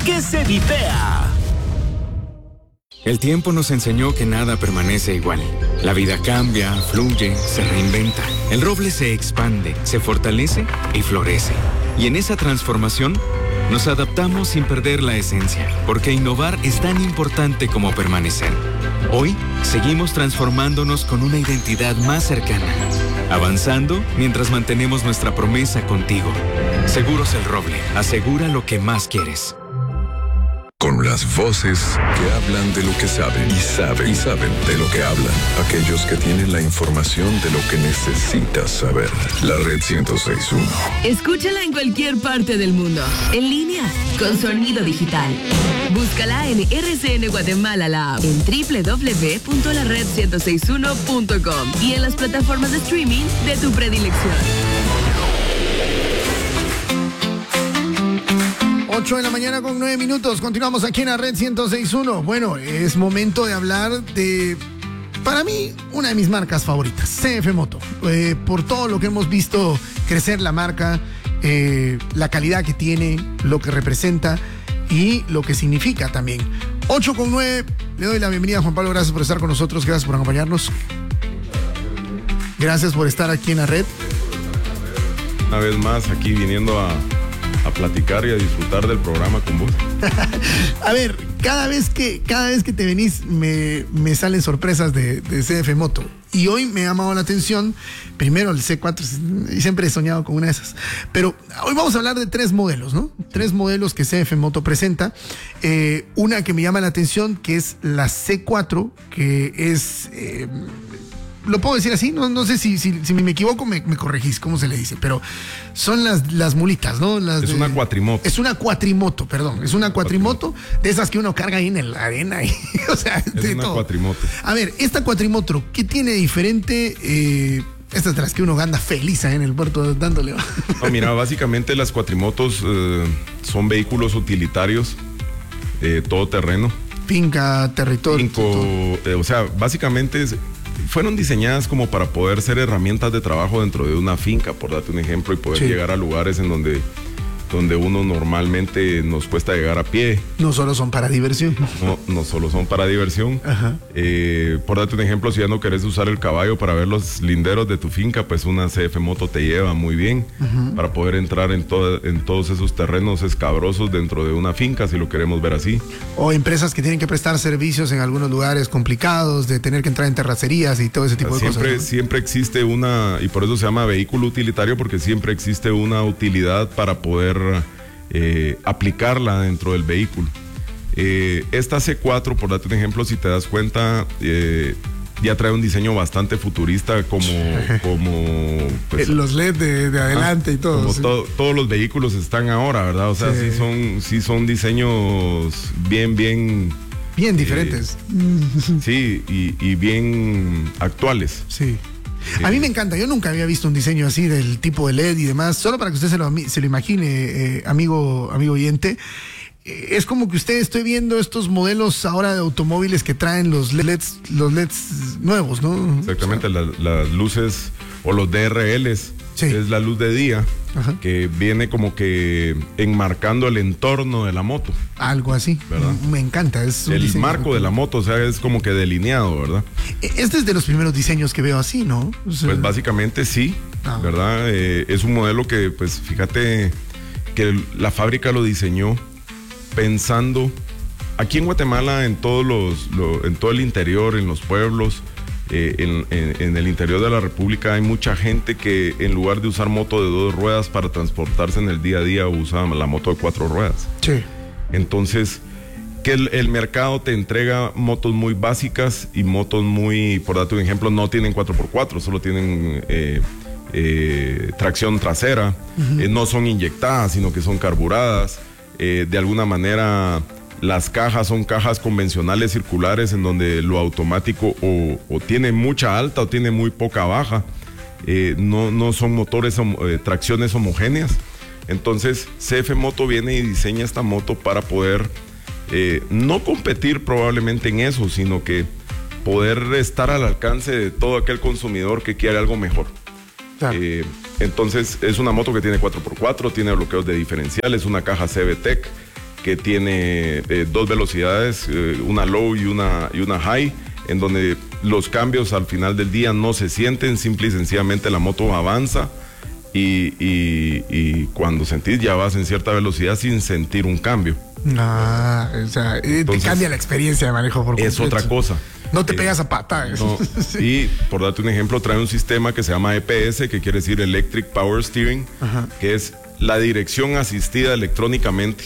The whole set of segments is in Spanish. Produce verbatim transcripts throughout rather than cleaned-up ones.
que se vipea. El tiempo nos enseñó que nada permanece igual. La vida cambia, fluye, se reinventa. El roble se expande, se fortalece y florece. Y en esa transformación nos adaptamos sin perder la esencia, porque innovar es tan importante como permanecer. Hoy seguimos transformándonos con una identidad más cercana, avanzando mientras mantenemos nuestra promesa contigo. Seguros El Roble, asegura lo que más quieres. Con las voces que hablan de lo que saben y saben y saben de lo que hablan. Aquellos que tienen la información de lo que necesitas saber. La Red ciento seis punto uno. Escúchala en cualquier parte del mundo. En línea, con sonido digital. Búscala en R C N Guatemala la app, en doble u doble u doble u punto la red ciento sesenta y uno punto com y en las plataformas de streaming de tu predilección. ocho de la mañana con nueve minutos. Continuamos aquí en la Red ciento seis punto uno. Bueno, es momento de hablar de, para mí, una de mis marcas favoritas, C F Moto. Eh, por todo lo que hemos visto crecer la marca, eh, la calidad que tiene, lo que representa y lo que significa también. ocho con nueve, le doy la bienvenida a Juan Pablo. Gracias por estar con nosotros, gracias por acompañarnos. Gracias por estar aquí en la red. Una vez más aquí viniendo a a platicar y a disfrutar del programa con vos. A ver, cada vez que cada vez que te venís me, me salen sorpresas de, de C F Moto. Y hoy me ha llamado la atención, primero el C cuatro, y siempre he soñado con una de esas. Pero hoy vamos a hablar de tres modelos, ¿no? Tres modelos que C F Moto presenta. Eh, una que me llama la atención, que es la C cuatro, que es... Eh, lo puedo decir así, no, no sé si, si, si me equivoco, me, me corregís, ¿cómo se le dice? Pero son las, las mulitas, ¿no? Las es de, una cuatrimoto. Es una cuatrimoto, perdón. Es una cuatrimoto, cuatrimoto. De esas que uno carga ahí en la arena. Y, o sea, es de una todo. Cuatrimoto. A ver, esta cuatrimoto, ¿qué tiene diferente? Eh, estas de las que uno anda feliz ahí en el puerto dándole. No, mira, básicamente las cuatrimotos eh, son vehículos utilitarios, eh, todoterreno. Finca, territorio. Finco, eh, o sea, básicamente es... fueron diseñadas como para poder ser herramientas de trabajo dentro de una finca, por darte un ejemplo, y poder sí. llegar a lugares en donde, donde uno normalmente nos cuesta llegar a pie. No solo son para diversión. No, no solo son para diversión. Eh, por darte un ejemplo, si ya no querés usar el caballo para ver los linderos de tu finca, pues una C F Moto te lleva muy bien uh-huh. para poder entrar en, todo, en todos esos terrenos escabrosos dentro de una finca, si lo queremos ver así. O empresas que tienen que prestar servicios en algunos lugares complicados, de tener que entrar en terracerías y todo ese tipo siempre, de cosas, ¿no? Siempre existe una, y por eso se llama vehículo utilitario, porque siempre existe una utilidad para poder eh, aplicarla dentro del vehículo. Eh, esta C cuatro, por darte un ejemplo, si te das cuenta, eh, ya trae un diseño bastante futurista, como, como pues, los L E D de, de adelante ah, y todo, como sí. to, todos los vehículos están ahora, ¿verdad? O sea, sí, sí son, sí son diseños bien, bien bien diferentes. Eh, sí, y, y bien actuales. Sí. A mí me encanta, yo nunca había visto un diseño así del tipo de L E D y demás, solo para que usted se lo, se lo imagine, eh, amigo, amigo oyente. Eh, es como que usted estoy viendo estos modelos ahora de automóviles que traen los L E Ds, los L E Ds nuevos, ¿no? Exactamente, o sea, las, las luces o los D R Ls, sí. es la luz de día. Ajá. Que viene como que enmarcando el entorno de la moto. Algo así, ¿verdad? Me encanta. Es el marco de la moto, o sea, es como que delineado, ¿verdad? Este es de los primeros diseños que veo así, ¿no? O sea, pues básicamente sí, ah. ¿verdad? Eh, es un modelo que, pues, fíjate que la fábrica lo diseñó pensando aquí en Guatemala, en todos los, lo, en todo el interior, en los pueblos. Eh, en, en, en el interior de la República hay mucha gente que en lugar de usar moto de dos ruedas para transportarse en el día a día usa la moto de cuatro ruedas. Sí. Entonces, que el, el mercado te entrega motos muy básicas y motos muy, por darte un ejemplo, no tienen cuatro por cuatro, solo tienen eh, eh, tracción trasera, uh-huh. eh, no son inyectadas, sino que son carburadas. Eh, de alguna manera... Las cajas son cajas convencionales circulares en donde lo automático o, o tiene mucha alta o tiene muy poca baja. Eh, no, no son motores, eh, tracciones homogéneas. Entonces C F Moto viene y diseña esta moto para poder eh, no competir probablemente en eso, sino que poder estar al alcance de todo aquel consumidor que quiere algo mejor. Claro. Eh, entonces es una moto que tiene cuatro por cuatro, tiene bloqueos de diferenciales, una caja C V T E C que tiene eh, dos velocidades, eh, una low y una, y una high, en donde los cambios al final del día no se sienten, simple y sencillamente la moto avanza y, y, y cuando sentís ya vas en cierta velocidad sin sentir un cambio. Ah, o sea, Entonces, te cambia la experiencia de manejo por completo. Es otra cosa. No te eh, pegas a patadas. No. Y por darte un ejemplo, trae un sistema que se llama E P S, que quiere decir Electric Power Steering, Ajá. que es la dirección asistida electrónicamente.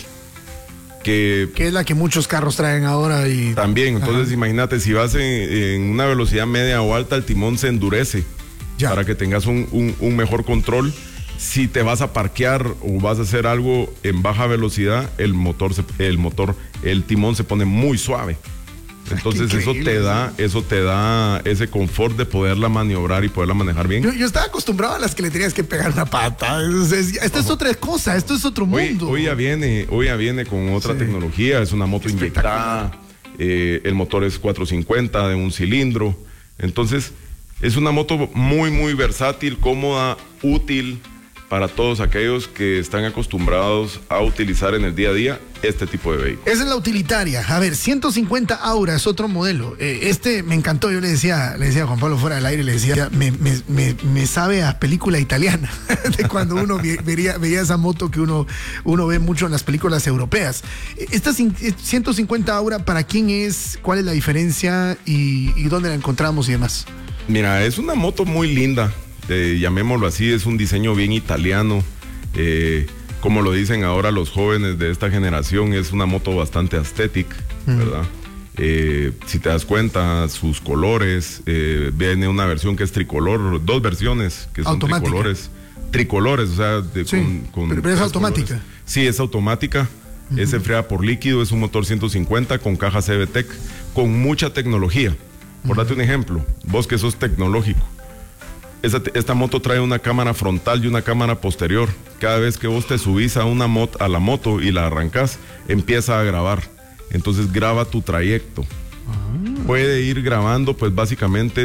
Que, que es la que muchos carros traen ahora. Y también, entonces Ajá. imagínate, si vas en, en una velocidad media o alta, el timón se endurece ya. para que tengas un, un, un mejor control. Si te vas a parquear o vas a hacer algo en baja velocidad, el motor, se, el motor, el timón se pone muy suave. Entonces eso te da, eso te da ese confort de poderla maniobrar y poderla manejar bien. Yo, yo estaba acostumbrado a las que le tenías que pegar una pata. Entonces, esto es otra cosa, esto es otro mundo. Hoy, hoy ya viene, hoy ya viene con otra sí. tecnología, es una moto inyectada, eh, el motor es cuatrocientos cincuenta de un cilindro. Entonces, es una moto muy, muy versátil, cómoda, útil para todos aquellos que están acostumbrados a utilizar en el día a día este tipo de vehículos. Esa es la utilitaria. A ver, ciento cincuenta Aura es otro modelo. Eh, este me encantó. Yo le decía, le decía a Juan Pablo fuera del aire, le decía, me, me, me, me sabe a película italiana, de cuando uno veía, veía esa moto que uno, uno ve mucho en las películas europeas. Esta ciento cincuenta Aura, ¿para quién es? ¿Cuál es la diferencia? ¿Y, y dónde la encontramos y demás? Mira, es una moto muy linda. Eh, llamémoslo así, es un diseño bien italiano, eh, como lo dicen ahora los jóvenes de esta generación, es una moto bastante aesthetic, mm. ¿verdad? Eh, si te das cuenta, sus colores, eh, viene una versión que es tricolor, dos versiones que son automática. tricolores, tricolores, o sea, de, sí, con, con pero, pero es automática. Colores. Sí, es automática, uh-huh. es enfriada por líquido, es un motor ciento cincuenta con caja C V T E C, con mucha tecnología. Por uh-huh. darte un ejemplo, vos que sos tecnológico, Esta, esta moto trae una cámara frontal y una cámara posterior. Cada vez que vos te subís a, una mot, a la moto y la arrancás, empieza a grabar. Entonces graba tu trayecto. Ah. Puede ir grabando, pues básicamente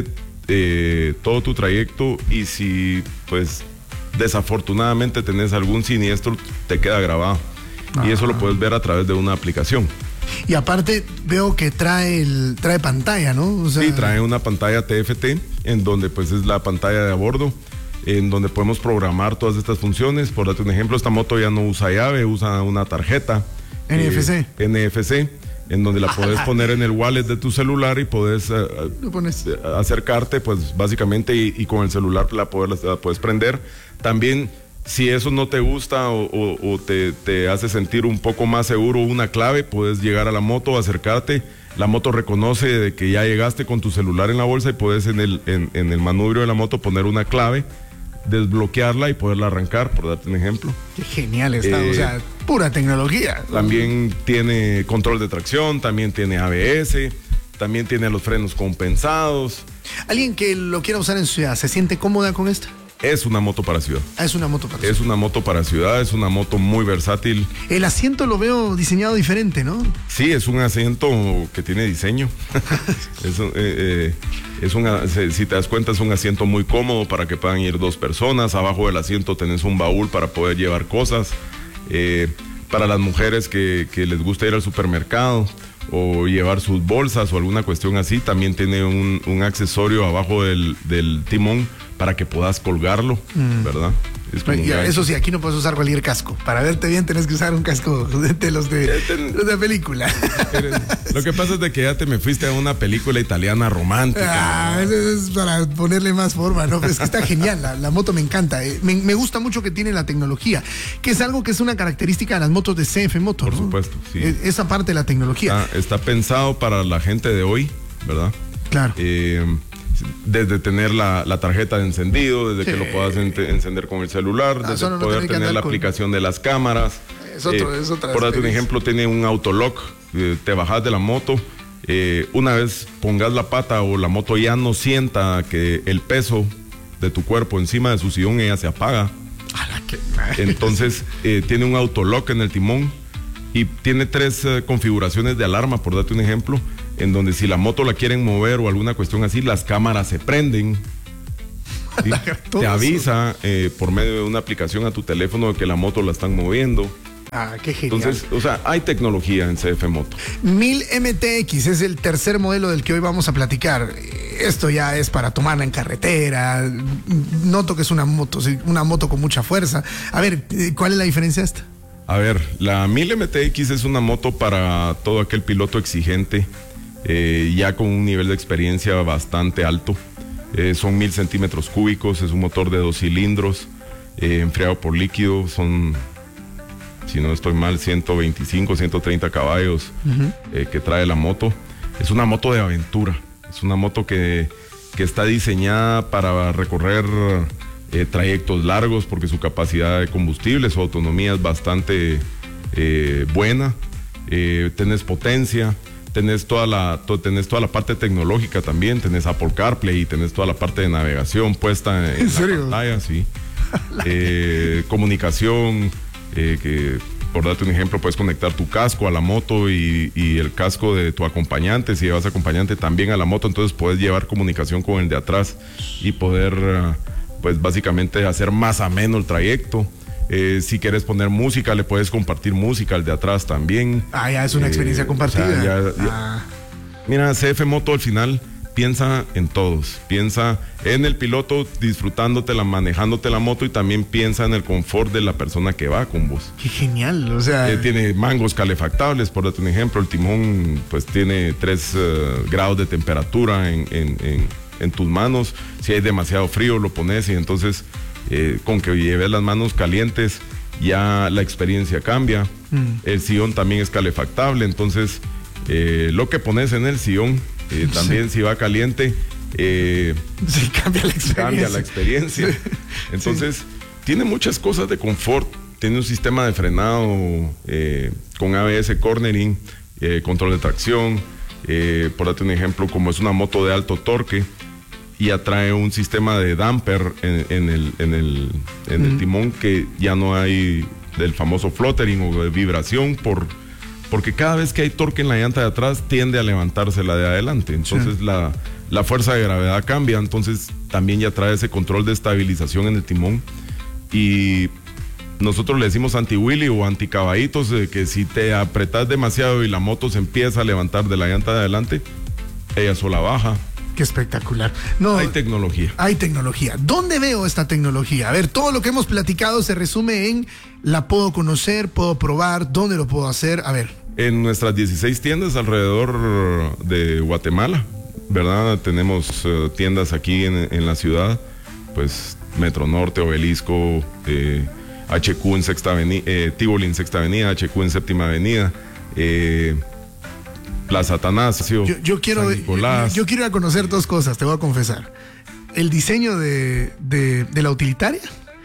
eh, todo tu trayecto, y si pues desafortunadamente tenés algún siniestro, te queda grabado. Ah. Y eso lo puedes ver a través de una aplicación. Y aparte veo que trae el trae pantalla, ¿no? O sea... Sí, trae una pantalla T F T, en donde pues es la pantalla de a bordo, en donde podemos programar todas estas funciones. Por darte un ejemplo, esta moto ya no usa llave, usa una tarjeta N F C. Eh, N F C, en donde la puedes poner en el wallet de tu celular y puedes uh, pones... acercarte, pues básicamente, y, y con el celular la, poder, la puedes prender. También, si eso no te gusta o, o, o te, te hace sentir un poco más seguro, una clave, puedes llegar a la moto, acercarte. La moto reconoce de que ya llegaste con tu celular en la bolsa y puedes en el, en, en el manubrio de la moto poner una clave, desbloquearla y poderla arrancar, por darte un ejemplo. Qué genial está, eh, o sea, pura tecnología. También tiene control de tracción, también tiene A B S, también tiene los frenos compensados. ¿Alguien que lo quiera usar en ciudad se siente cómoda con esto? Es una moto para ciudad. Ah, es una moto para ciudad. Es una moto para ciudad, es una moto muy versátil. El asiento lo veo diseñado diferente, ¿no? Sí, es un asiento que tiene diseño. es, eh, eh, es una, si te das cuenta, es un asiento muy cómodo para que puedan ir dos personas. Abajo del asiento tenés un baúl para poder llevar cosas. Eh, para las mujeres que, que les gusta ir al supermercado o llevar sus bolsas o alguna cuestión así, también tiene un, un accesorio abajo del, del timón para que puedas colgarlo, mm. ¿verdad? Es como ya, eso sí, aquí no puedes usar cualquier casco. Para verte bien tenés que usar un casco de, de los de, de, de película. Lo que pasa es de que ya te me fuiste a una película italiana romántica. Ah, ¿no? Eso es para ponerle más forma, ¿no? Es que está genial, la, la moto me encanta. Me, me gusta mucho que tiene la tecnología, que es algo que es una característica de las motos de C F Moto. Por ¿no? supuesto, sí. Esa parte de la tecnología. Está, está pensado para la gente de hoy, ¿verdad? Claro. Eh, desde tener la, la tarjeta de encendido, desde sí. que lo puedas en, encender con el celular, ah, desde no poder no tener la con... aplicación de las cámaras. Es otro, eh, es otra por darte un ejemplo, tiene un autolock, eh, te bajas de la moto, eh, una vez pongas la pata o la moto ya no sienta que el peso de tu cuerpo encima de su sillón, ella se apaga. Entonces eh, tiene un autolock en el timón y tiene tres eh, configuraciones de alarma, por darte un ejemplo, en donde si la moto la quieren mover o alguna cuestión así, las cámaras se prenden. ¿Sí? Te avisa eh, por medio de una aplicación a tu teléfono de que la moto la están moviendo. Ah, qué genial. Entonces, o sea, hay tecnología en C F Moto. mil M T X es el tercer modelo del que hoy vamos a platicar. Esto ya es para tomarla en carretera. Noto que es una moto, una moto con mucha fuerza. A ver, ¿cuál es la diferencia de esta? A ver, la mil M T X es una moto para todo aquel piloto exigente, eh, ya con un nivel de experiencia bastante alto. Eh, son mil centímetros cúbicos, es un motor de dos cilindros, eh, enfriado por líquido, son, si no estoy mal, ciento veinticinco, ciento treinta caballos uh-huh. eh, que trae la moto. Es una moto de aventura, es una moto que, que está diseñada para recorrer eh, trayectos largos porque su capacidad de combustible, su autonomía es bastante eh, buena, eh, tenés potencia. Tenés toda, la, to, tenés toda la parte tecnológica también, tenés Apple CarPlay y tenés toda la parte de navegación puesta en, ¿En la serio? pantalla, sí. eh, comunicación, eh, que por darte un ejemplo, puedes conectar tu casco a la moto y, y el casco de tu acompañante, si llevas acompañante también a la moto, entonces puedes llevar comunicación con el de atrás y poder, pues básicamente hacer más ameno el trayecto. Eh, si quieres poner música, le puedes compartir música al de atrás también. Ah, ya es una experiencia eh, compartida. O sea, ya, ya, ah. Mira, C F Moto al final piensa en todos. Piensa en el piloto disfrutándotela, manejándote la moto y también piensa en el confort de la persona que va con vos. Qué genial, o sea... Eh, tiene mangos calefactables, por darte un ejemplo. El timón pues tiene tres uh, grados de temperatura en, en, en, en tus manos. Si hay demasiado frío lo pones y entonces... Eh, con que lleves las manos calientes ya la experiencia cambia. Mm. El sillón también es calefactable, entonces eh, lo que pones en el sillón eh, también sí. Si va caliente eh, sí, cambia la experiencia, cambia la experiencia. Sí. Entonces sí. Tiene muchas cosas de confort, tiene un sistema de frenado eh, con A B S cornering, eh, control de tracción, eh, por darte un ejemplo, como es una moto de alto torque y atrae un sistema de damper en, en, el, en, el, en mm. el timón, que ya no hay del famoso fluttering o de vibración, por, porque cada vez que hay torque en la llanta de atrás tiende a levantarse la de adelante, entonces sí. la, la fuerza de gravedad cambia, entonces también ya trae ese control de estabilización en el timón y nosotros le decimos anti-wheelie o anti-caballitos, eh, que si te apretas demasiado y la moto se empieza a levantar de la llanta de adelante, ella sola baja. Qué espectacular. No, hay tecnología. Hay tecnología. ¿Dónde veo esta tecnología? A ver, todo lo que hemos platicado se resume en la puedo conocer, puedo probar, ¿dónde lo puedo hacer? A ver. En nuestras dieciséis tiendas alrededor de Guatemala, ¿verdad? Tenemos uh, tiendas aquí en, en la ciudad, pues Metro Norte, Obelisco, eh, H Q en Sexta Avenida, eh, Tivoli en Sexta Avenida, H Q en Séptima Avenida, eh, Plaza Atanasio, yo, yo quiero yo, yo quiero ir a conocer dos cosas, te voy a confesar. El diseño de, de, de la utilitaria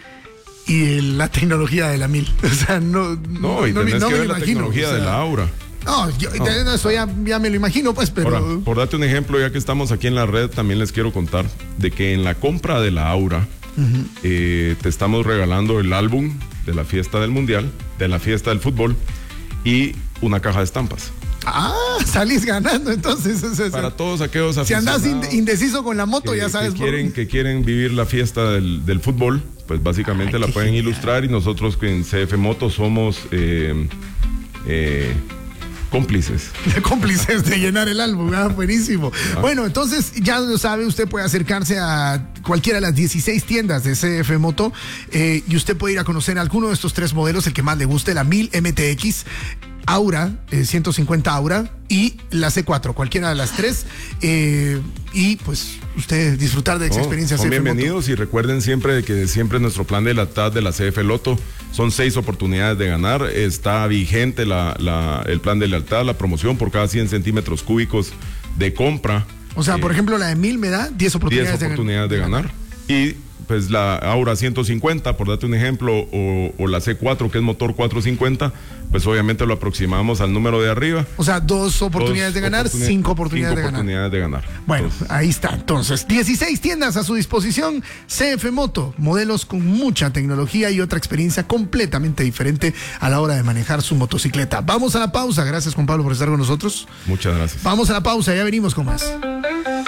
y el, la tecnología de la mil. O sea, no, no, y no, tenés no que me ver lo la imagino. Tecnología o sea, de la Aura. No, yo, no. Eso ya, ya me lo imagino, pues, pero... Ahora, por darte un ejemplo, ya que estamos aquí en la red, también les quiero contar de que en la compra de la Aura, uh-huh. eh, te estamos regalando el álbum de la fiesta del Mundial, de la fiesta del fútbol y una caja de estampas. Ah, salís ganando entonces. O sea, para todos aquellos aficionados. Si andás indeciso con la moto, que, ya sabes. Que quieren, que quieren vivir la fiesta del, del fútbol, pues básicamente Ay, la pueden genial. ilustrar y nosotros en C F Moto somos eh, eh, cómplices. Cómplices de llenar el álbum, ah, buenísimo. Ah. Bueno, entonces ya lo sabe, usted puede acercarse a cualquiera de las dieciséis tiendas de C F Moto eh, y usted puede ir a conocer alguno de estos tres modelos, el que más le guste, la mil M T X, Aura, eh, ciento cincuenta Aura y la C cuatro, cualquiera de las tres, eh, y pues usted disfrutar de esa experiencia. Oh, son C F bienvenidos Moto. Y recuerden siempre que siempre nuestro plan de la T A D de la C F Loto son seis oportunidades de ganar. Está vigente la, la, el plan de lealtad, la promoción por cada cien centímetros cúbicos de compra. O sea, eh, por ejemplo, la de mil me da diez oportunidades, diez oportunidades de, de ganar. Y pues la Aura ciento cincuenta, por darte un ejemplo, o, o la C cuatro, que es motor cuatrocientos cincuenta, pues obviamente lo aproximamos al número de arriba. O sea, dos oportunidades dos de ganar, oportunidad, cinco oportunidades, cinco de, oportunidades ganar. de ganar. Bueno, entonces, ahí está. Entonces, dieciséis tiendas a su disposición. C F Moto, modelos con mucha tecnología y otra experiencia completamente diferente a la hora de manejar su motocicleta. Vamos a la pausa. Gracias, Juan Pablo, por estar con nosotros. Muchas gracias. Vamos a la pausa, ya venimos con más.